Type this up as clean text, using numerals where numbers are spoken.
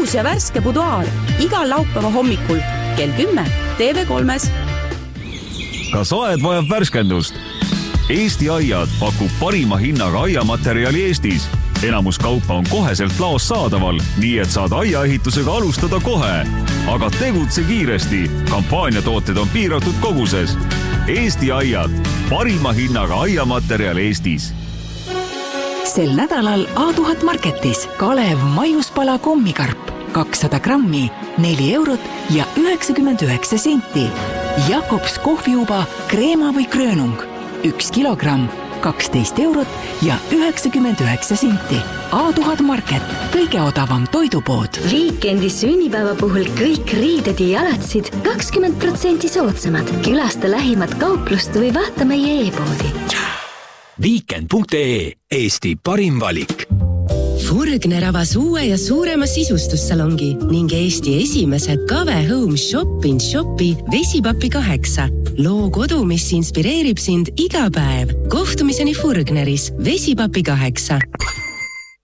uus ja värske buduaar igal laupäeva hommikul kell 10 TV3-s. Kas aed vajab värskendust? Eesti Aiad pakub parima hinnaga aiamaterjali Eestis. Enamus kaupa on koheselt laos saadaval, nii et saad aiaehitusega alustada kohe. Aga tegutse kiiresti. Kampaaniatooted on piiratud koguses. Eesti Aiad, parima hinnaga aiamaterjal Eestis. Sel nädalal A1000 Marketis Kalev maiuspala kommikarp 200 grammi, 4 eurot ja 99 senti. Jakobs kohviuba kreema või kröönung 1 kilogramm, 12 eurot ja 99 senti. A1000 Market, kõige odavam toidupood. Viikendi sünnipäeva puhul kõik riided ja jalatsid 20% soodsamad. Külasta lähimat kauplust või vaata meie e-poodi. Weekend.ee, Eesti parim valik. Furgner avas uue ja suurema sisustussalongi ning Eesti esimese Kave Home Shop-in-Shopi Vesipapi 8. Loo kodu, mis inspireerib sind iga päev. Kohtumiseni Furgneris Vesipapi 8.